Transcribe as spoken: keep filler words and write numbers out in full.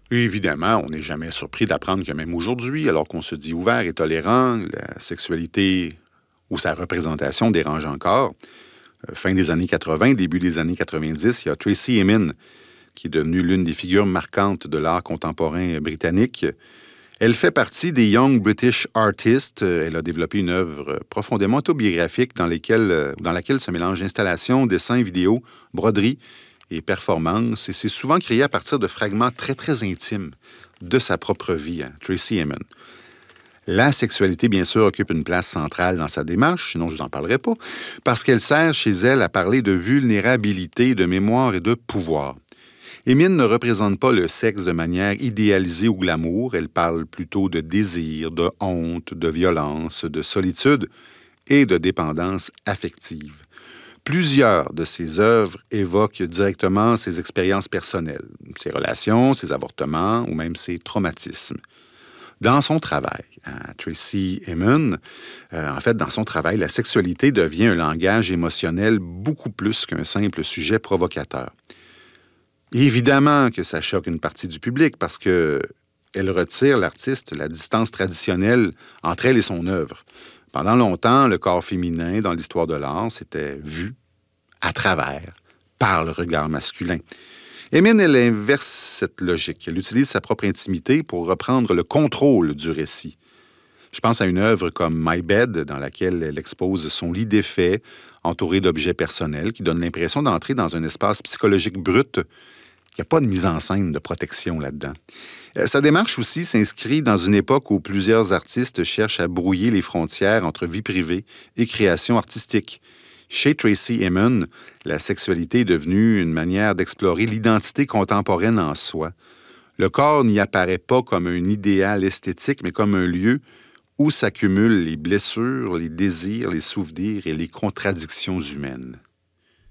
Et évidemment, on n'est jamais surpris d'apprendre que même aujourd'hui, alors qu'on se dit ouvert et tolérant, la sexualité ou sa représentation dérange encore. Euh, fin des années quatre-vingt, début des années quatre-vingt-dix, il y a Tracey Emin, qui est devenue l'une des figures marquantes de l'art contemporain britannique. Elle fait partie des Young British Artists. Elle a développé une œuvre profondément autobiographique dans, lesquelles, dans laquelle se mélangent installations, dessins, vidéos, broderies et performances. Et c'est souvent créé à partir de fragments très, très intimes de sa propre vie, hein, Tracey Emin. La sexualité, bien sûr, occupe une place centrale dans sa démarche, sinon je ne vous en parlerai pas, parce qu'elle sert chez elle à parler de vulnérabilité, de mémoire et de pouvoir. Emin ne représente pas le sexe de manière idéalisée ou glamour. Elle parle plutôt de désir, de honte, de violence, de solitude et de dépendance affective. Plusieurs de ses œuvres évoquent directement ses expériences personnelles, ses relations, ses avortements ou même ses traumatismes. Dans son travail, hein, Tracey Emin, euh, en fait, dans son travail, la sexualité devient un langage émotionnel beaucoup plus qu'un simple sujet provocateur. Évidemment que ça choque une partie du public parce que elle retire l'artiste la distance traditionnelle entre elle et son œuvre. Pendant longtemps, le corps féminin dans l'histoire de l'art, c'était vu à travers, par le regard masculin. Emin, elle inverse cette logique. Elle utilise sa propre intimité pour reprendre le contrôle du récit. Je pense à une œuvre comme My Bed, dans laquelle elle expose son lit défait, entouré d'objets personnels, qui donne l'impression d'entrer dans un espace psychologique brut. Il n'y a pas de mise en scène de protection là-dedans. Euh, sa démarche aussi s'inscrit dans une époque où plusieurs artistes cherchent à brouiller les frontières entre vie privée et création artistique. Chez Tracey Emin, la sexualité est devenue une manière d'explorer l'identité contemporaine en soi. Le corps n'y apparaît pas comme un idéal esthétique, mais comme un lieu où s'accumulent les blessures, les désirs, les souvenirs et les contradictions humaines.